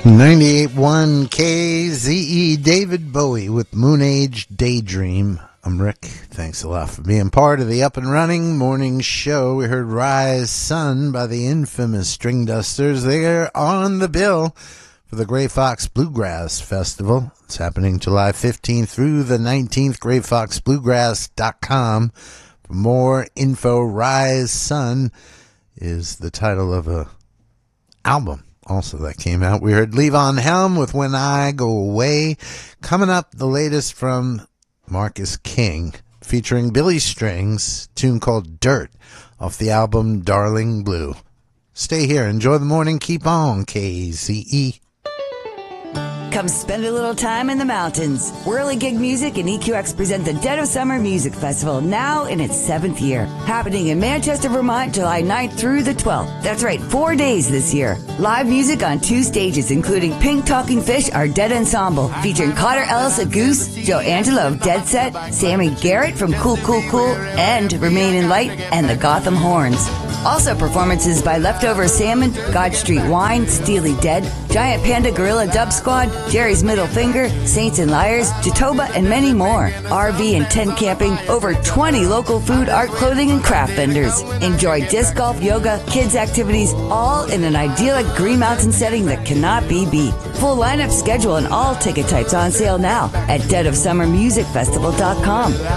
98.1 KZE, David Bowie with Moon Age Daydream. I'm Rick. Thanks a lot for being part of the Up and Running morning show. We heard Rise Sun by the infamous String Dusters. They're on the bill for the Gray Fox Bluegrass Festival. It's happening July 15th through the 19th. GrayFoxBluegrass.com. For more info, Rise Sun is the title of a album also that came out. We heard Levon Helm with When I Go Away. Coming up, the latest from Marcus King featuring Billy Strings, tune called Dirt off the album Darling Blue. Stay here. Enjoy the morning. Keep on KZE. Come spend a little time in the mountains. Whirly Gig Music and EQX present the Dead of Summer Music Festival, now in its 7th year. Happening in Manchester, Vermont, July 9th through the 12th. That's right, 4 days this year. Live music on 2 stages, including Pink Talking Fish, our Dead Ensemble, featuring Cotter Ellis of Goose, Joe Angelo of Dead Set, Sammy Garrett from Cool Cool Cool, and Remain in Light, and the Gotham Horns. Also performances by Leftover Salmon, God Street Wine, Steely Dead, Giant Panda Gorilla Dub Squad, Jerry's Middle Finger, Saints and Liars, Jatoba, and many more. RV and tent camping, over 20 local food, art, clothing, and craft vendors. Enjoy disc golf, yoga, kids activities, all in an idyllic Green Mountain setting that cannot be beat. Full lineup schedule and all ticket types on sale now at deadofsummermusicfestival.com.